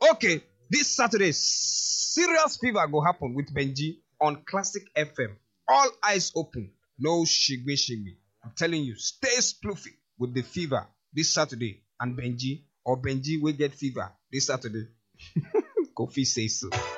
Okay, this Saturday, serious fever go happen with Benji on Classic FM. All eyes open, no shigby. I'm telling you, stay sploofy with the fever this Saturday. And Benji will get fever this Saturday. Kofi says so.